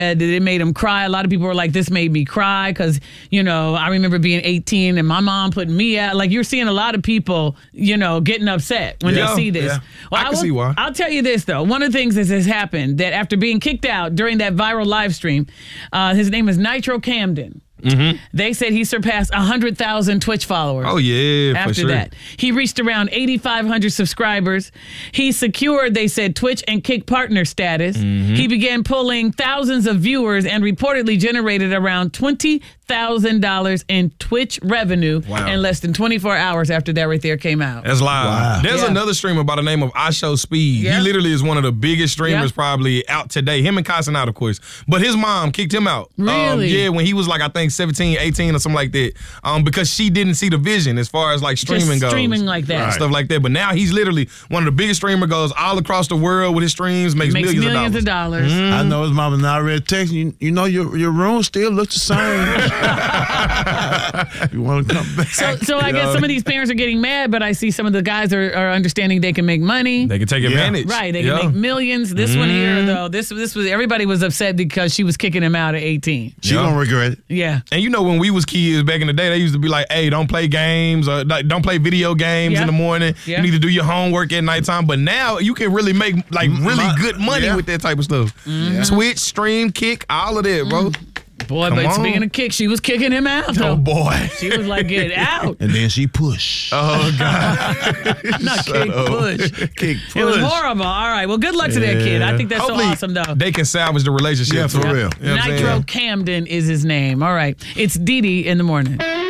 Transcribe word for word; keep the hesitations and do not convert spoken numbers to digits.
Uh, it made him cry. A lot of people were like, this made me cry because, you know, I remember being eighteen and my mom putting me out. Like, you're seeing a lot of people, you know, getting upset when yeah, they see this. Yeah. Well, I can will, see why. I'll tell you this, though. One of the things that has happened, that after being kicked out during that viral live stream, uh, his name is Nitro Camden. Mm-hmm. They said he surpassed one hundred thousand Twitch followers. Oh, yeah, After for sure. that. He reached around eighty-five hundred subscribers. He secured, they said, Twitch and Kick partner status. Mm-hmm. He began pulling thousands of viewers and reportedly generated around twenty thousand dollars in Twitch revenue Wow. in less than twenty-four hours after that right there came out. That's live. Wow. There's Yeah. another streamer by the name of I Show Speed. Yeah. He literally is one of the biggest streamers Yeah. probably out today. Him and Cousin out, of course. But his mom kicked him out. Um, Really? yeah, when he was like, I think seventeen, eighteen or something like that. Um, because she didn't see the vision as far as like streaming Just goes. streaming like that. And stuff like that. But now he's literally one of the biggest streamer, goes all across the world with his streams, makes, Makes millions, millions of of dollars. dollars. I know his mama now already texting you. You know your your room still looks the same. You want to come back? So, so I You guess know? some of these parents are getting mad, but I see some of the guys are, are understanding they can make money. They can take Yeah. advantage. Right, they can Yeah. make millions. This one here, though, this this was everybody was upset because she was kicking him out at eighteen. She Yeah. gonna regret it. Yeah, And you know, when we was kids back in the day, they used to be like, hey, don't play games or like, don't play video games Yeah. in the morning. Yeah. You need to do your homework at nighttime. But now you can really make like really My- good money yeah. with that type of stuff. Switch, stream, kick, all of that, bro. boy. Come but on. speaking of kick, she was kicking him out. Though. Oh, boy. She was like, "Get out!" And then she push. Oh, God. Not kick, push. Kick It was push. horrible. All right. Well, good luck to that kid. I think that's Hopefully so awesome, though. they can salvage the relationship. Yeah, for too. real. You know what I'm Nitro saying? Camden is his name. All right. It's Dee Dee in the morning.